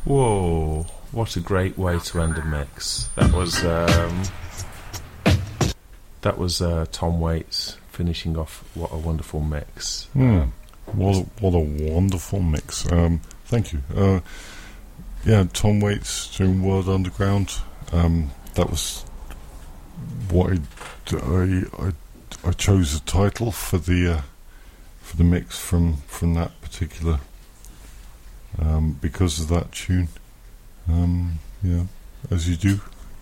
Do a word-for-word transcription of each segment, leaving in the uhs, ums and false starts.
Whoa, what a great way to end a mix. That was um, that was uh, Tom Waits finishing off What a Wonderful Mix. Mm. Um, what, a, what a wonderful mix. Um, thank you. Uh, yeah, Tom Waits doing World Underground. Um, that was what I, I, I, I chose a title for the uh, for the mix from, from that particular um, because of that tune. Um, yeah, as you do.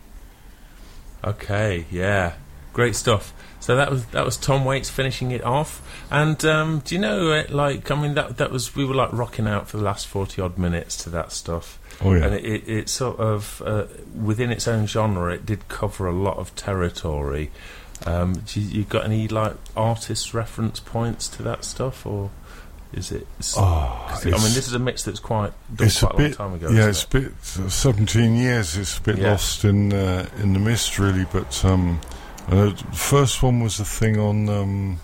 Okay, yeah, great stuff. So that was that was Tom Waits finishing it off. And um, do you know, it, like, I mean, that that was we were like rocking out for the last forty odd minutes to that stuff. Oh yeah, and it, it, it sort of uh, within its own genre, it did cover a lot of territory. Um, do you, you got any like artist reference points to that stuff, or is it? Oh, I mean, this is a mix that's quite done it's quite a, a long bit, time ago. Yeah, isn't it's it? a bit. Uh, Seventeen years. It's a bit Yeah. lost in uh, in the mist, really. But um, uh, the first one was a thing on. Um,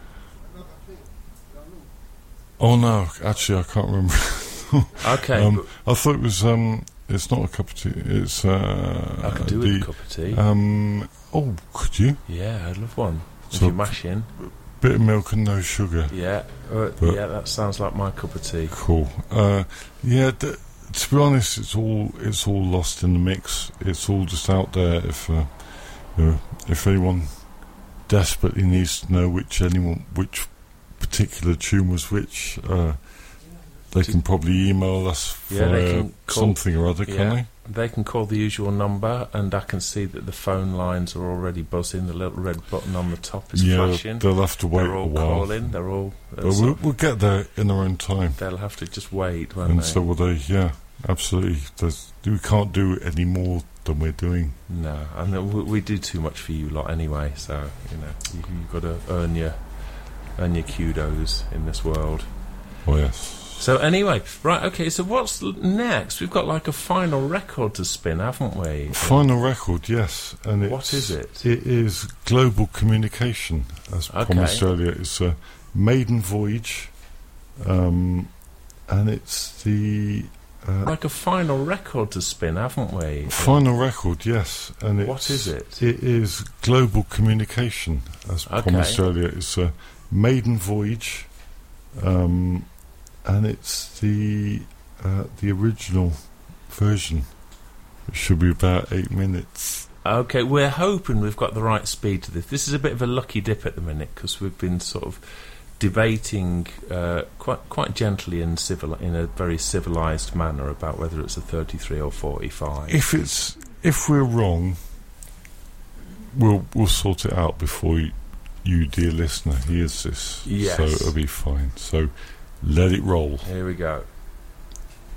oh no, actually, I can't remember. Okay, um, I thought it was. Um, it's not a cup of tea. It's. Uh, I could do the, with a cup of tea. Um, oh, could you? Yeah, I'd love one. If So- you mash in. Bit of milk and no sugar. Yeah, uh, But- yeah, that sounds like my cup of tea. Cool. Uh, yeah. D- to be honest, it's all it's all lost in the mix. It's all just out there. If uh, you know, if anyone desperately needs to know which anyone which particular tune was which, uh, they can probably email us for Yeah, they uh, can call- something or other, can yeah. they? They can call the usual number, and I can see that the phone lines are already buzzing. The little red button on the top is Yeah, flashing. they'll have to wait They're all a while. calling. They're all. But we'll, we'll get there in our own time. They'll have to just wait, won't And they? so will they, yeah, absolutely. There's, we can't do any more than we're doing. No, and then we, we do too much for you lot anyway. So you know, you, you've got to earn your earn your kudos in this world. Oh, yes. So anyway, right, okay. So what's l- next? We've got like a final record to spin, haven't we? Final record, yes. And it's, What is it? It is Global Communication, as Okay. promised earlier. It's a maiden voyage, um, and it's the uh, Like a final record to spin, haven't we? final record, yes. And it's, What is it? It is Global Communication, as Okay. promised earlier. It's a maiden voyage, um, and it's the uh, the original version. It should be about eight minutes. Okay, we're hoping we've got the right speed to this. This is a bit of a lucky dip at the minute because we've been sort of debating uh, quite quite gently and civil in a very civilised manner about whether it's a thirty-three or forty-five. If it's if we're wrong, we'll we'll sort it out before you, you dear listener, hears this. Yes. So it'll be fine. So let it roll. Here we go.